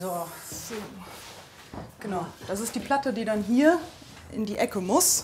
So. Genau, das ist die Platte, die dann hier in die Ecke muss.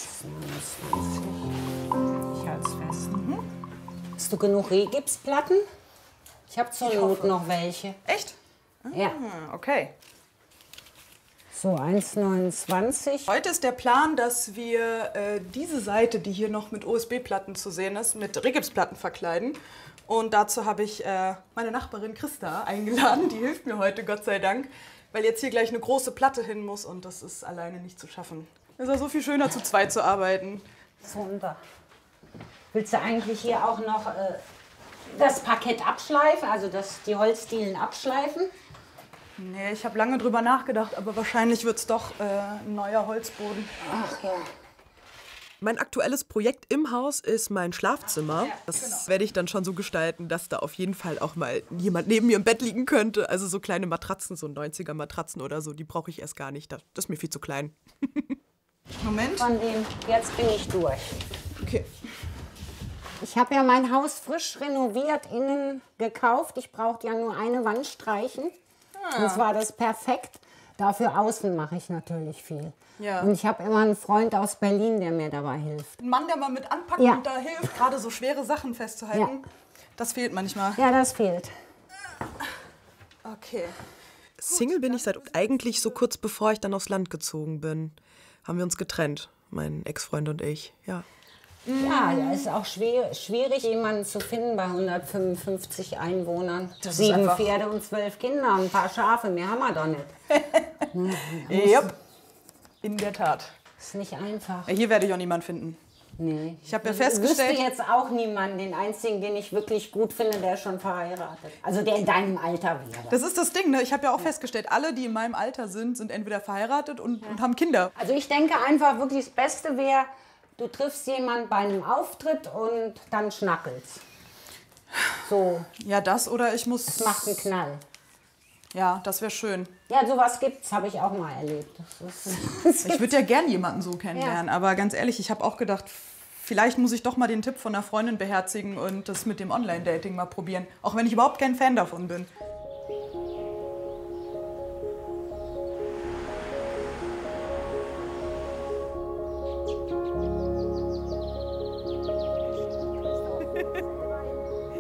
Ich halte es fest. Hast du genug Regipsplatten? Ich habe zur Not noch welche. Echt? Ja. Okay. So, 1,29. Heute ist der Plan, dass wir diese Seite, die hier noch mit OSB-Platten zu sehen ist, mit Regipsplatten verkleiden. Und dazu habe ich meine Nachbarin Christa eingeladen. Die hilft mir heute, Gott sei Dank, weil jetzt hier gleich eine große Platte hin muss und das ist alleine nicht zu schaffen. Es ist ja so viel schöner, zu zweit zu arbeiten. Wunder. Willst du eigentlich hier auch noch das Parkett abschleifen, also die Holzdielen abschleifen? Nee, ich habe lange drüber nachgedacht, aber wahrscheinlich wird es doch ein neuer Holzboden. Ach ja. Mein aktuelles Projekt im Haus ist mein Schlafzimmer. Das werde ich dann schon so gestalten, dass da auf jeden Fall auch mal jemand neben mir im Bett liegen könnte. Also so kleine Matratzen, so 90er-Matratzen oder so, die brauche ich erst gar nicht. Das ist mir viel zu klein. Moment. Von dem, jetzt bin ich durch. Okay. Ich habe ja mein Haus frisch renoviert, innen gekauft. Ich brauchte ja nur eine Wand streichen. Und zwar das perfekt. Dafür außen mache ich natürlich viel. Ja. Und ich habe immer einen Freund aus Berlin, der mir dabei hilft. Ein Mann, der mal mit anpacken Ja. und da hilft, gerade so schwere Sachen festzuhalten, Ja. das fehlt manchmal. Ja, das fehlt. Okay. Single bin ich seit eigentlich so kurz bevor ich dann aufs Land gezogen bin. Haben wir uns getrennt, mein Ex-Freund und ich, ja. Ja, es ist auch schwierig, jemanden zu finden bei 155 Einwohnern. Das ist 7 einfach- Pferde und 12 Kinder und ein paar Schafe. Mehr haben wir doch nicht. Yep. In der Tat. Ist nicht einfach. Ja, hier werde ich auch niemanden finden. Nee. Ich habe ja Ich wüsste festgestellt, jetzt auch niemanden. Den einzigen, den ich wirklich gut finde, der ist schon verheiratet. Also der in deinem Alter wäre. das ist das Ding, ne? Ich habe ja auch festgestellt, alle, die in meinem Alter sind entweder verheiratet und haben Kinder. Also ich denke einfach wirklich, das Beste wäre, du triffst jemanden bei einem Auftritt und dann schnackelst. So, Ja, das oder ich muss... das macht einen Knall. Ja, das wäre schön. Ja, sowas gibt's, habe ich auch mal erlebt. Das Ich würde ja gern jemanden so kennenlernen, aber ganz ehrlich, ich habe auch gedacht, vielleicht muss ich doch mal den Tipp von einer Freundin beherzigen und das mit dem Online-Dating mal probieren. Auch wenn ich überhaupt kein Fan davon bin.